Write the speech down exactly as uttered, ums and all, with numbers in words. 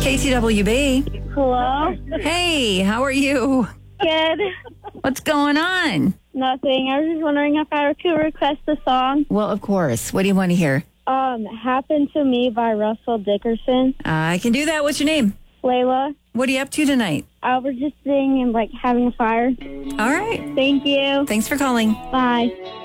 K T W B. Hello? Hey, how are you? Good. What's going on? Nothing. I was just wondering if I could request a song. Well, of course. What do you want to hear? Um, Happened to Me by Russell Dickerson. I can do that. What's your name? Layla. What are you up to tonight? I was just sitting and, like, having a fire. All right. Thank you. Thanks for calling. Bye.